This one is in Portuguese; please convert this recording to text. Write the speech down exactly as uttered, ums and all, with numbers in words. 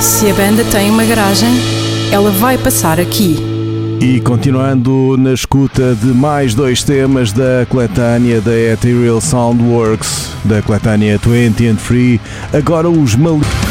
Se a banda tem uma garagem, ela vai passar aqui. E continuando na escuta de mais dois temas da coletânea da Ethereal Soundworks, da coletânea vinte and Free, agora os Mal...